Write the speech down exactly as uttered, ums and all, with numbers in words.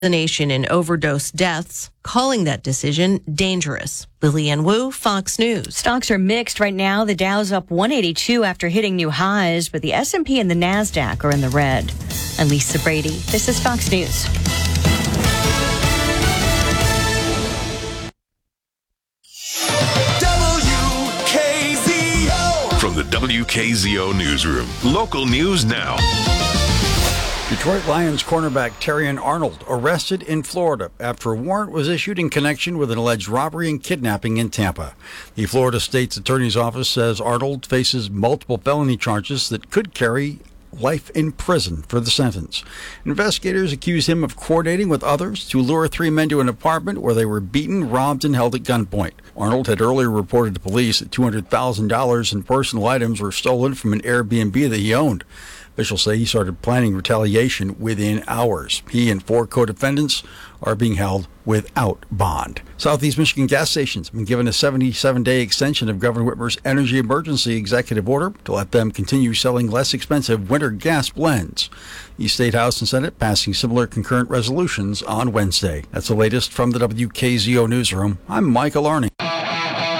the nation in overdose deaths, calling that decision dangerous. Lillian Wu, Fox News. Stocks are mixed right now. The Dow's up one eighty-two after hitting new highs, but the S and P and the NASDAQ are in the red. I'm Lisa Brady. This is Fox News. W K Z O. From the W K Z O Newsroom, local news now. Detroit Lions cornerback Terrion Arnold arrested in Florida after a warrant was issued in connection with an alleged robbery and kidnapping in Tampa. The Florida State's Attorney's Office says Arnold faces multiple felony charges that could carry life in prison for the sentence. Investigators accuse him of coordinating with others to lure three men to an apartment where they were beaten, robbed, and held at gunpoint. Arnold had earlier reported to police that two hundred thousand dollars in personal items were stolen from an Airbnb that he owned. Officials say he started planning retaliation within hours. He and four co-defendants are being held without bond. Southeast Michigan gas stations have been given a seventy-seven day extension of Governor Whitmer's energy emergency executive order to let them continue selling less expensive winter gas blends. The State House and Senate passing similar concurrent resolutions on Wednesday. That's the latest from the W K Z O Newsroom. I'm Michael Arning.